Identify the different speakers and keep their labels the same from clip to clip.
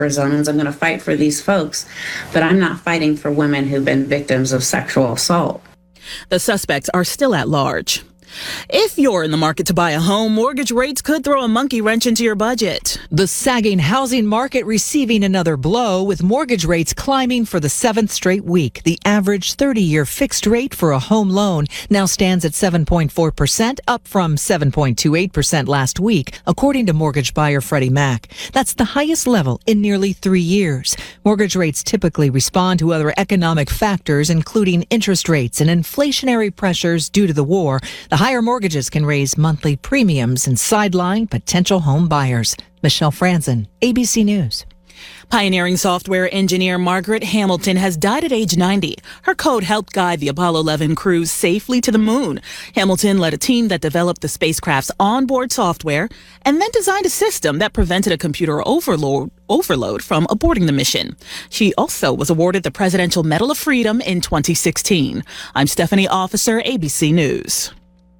Speaker 1: zones. I'm going to fight for these folks, but I'm not fighting for women who've been victims of sexual assault.
Speaker 2: The suspects are still at large. If you're in the market to buy a home, mortgage rates could throw a monkey wrench into your budget.
Speaker 3: The sagging housing market receiving another blow, with mortgage rates climbing for the 7th straight week. The average 30-year fixed rate for a home loan now stands at 7.4%, up from 7.28% last week, according to mortgage buyer Freddie Mac. That's the highest level in nearly 3 years. Mortgage rates typically respond to other economic factors, including interest rates and inflationary pressures due to the war. The higher mortgages can raise monthly premiums and sideline potential home buyers. Michelle Franzen, ABC News.
Speaker 2: Pioneering software engineer Margaret Hamilton has died at age 90. Her code helped guide the Apollo 11 crew safely to the moon. Hamilton led a team that developed the spacecraft's onboard software and then designed a system that prevented a computer overload from aborting the mission. She also was awarded the Presidential Medal of Freedom in 2016. I'm Stephanie Officer, ABC News.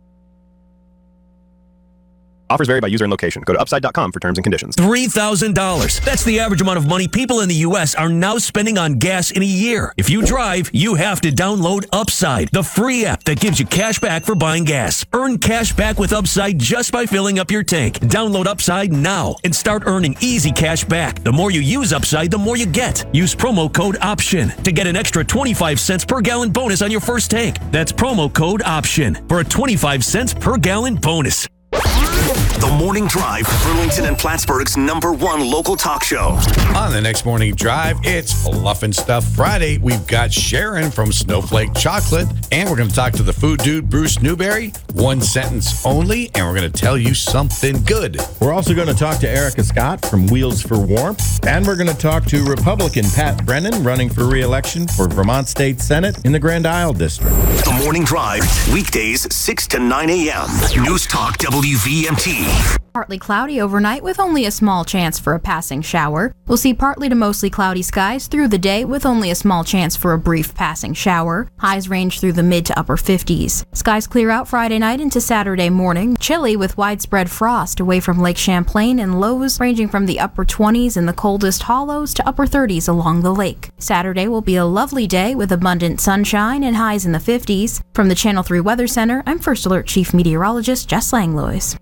Speaker 4: Offers vary by user and location. Go to upside.com for terms and conditions.
Speaker 5: $3,000. That's the average amount of money people in the U.S. are now spending on gas in a year. If you drive, you have to download Upside, the free app that gives you cash back for buying gas. Earn cash back with Upside just by filling up your tank. Download Upside now and start earning easy cash back. The more you use Upside, the more you get. Use promo code OPTION to get an extra 25 cents per gallon bonus on your first tank. That's promo code OPTION for a 25 cents per gallon bonus.
Speaker 6: The Morning Drive, Burlington and Plattsburgh's #1 local talk show.
Speaker 7: On the next Morning Drive, it's Fluffin' Stuff Friday. We've got Sharon from Snowflake Chocolate, and we're going to talk to the food dude, Bruce Newberry. One sentence only, and we're going to tell you something good.
Speaker 8: We're also going to talk to Erica Scott from Wheels for Warmth, and we're going to talk to Republican Pat Brennan, running for re-election for Vermont State Senate in the Grand Isle District.
Speaker 6: The Morning Drive, weekdays 6 to 9 a.m. News Talk WVMT.
Speaker 9: Partly cloudy overnight with only a small chance for a passing shower. We'll see partly to mostly cloudy skies through the day with only a small chance for a brief passing shower. Highs range through the mid to upper 50s. Skies clear out Friday night into Saturday morning. Chilly with widespread frost away from Lake Champlain and lows ranging from the upper 20s in the coldest hollows to upper 30s along the lake. Saturday will be a lovely day with abundant sunshine and highs in the 50s. From the Channel 3 Weather Center, I'm First Alert Chief Meteorologist Jess Langlois.